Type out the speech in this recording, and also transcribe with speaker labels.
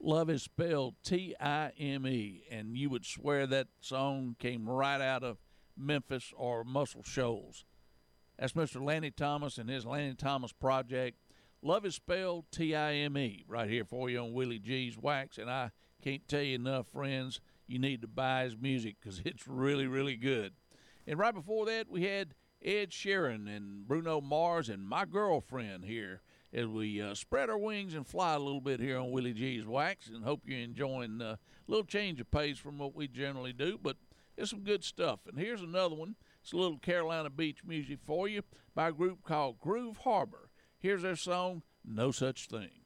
Speaker 1: Love is spelled Time, and you would swear that song came right out of Memphis or Muscle Shoals. That's Mr. Lanny Thomas and his Lanny Thomas Project. Love is spelled Time right here for you on Willie G's Wax, and I can't tell you enough, friends, you need to buy his music because it's really, really good. And right before that, we had Ed Sheeran and Bruno Mars and My Girlfriend here as we spread our wings and fly a little bit here on Willie G's Wax, and hope you're enjoying a little change of pace from what we generally do, but it's some good stuff. And here's another one. It's a little Carolina Beach music for you by a group called Groove Harbor. Here's their song, No Such Thing.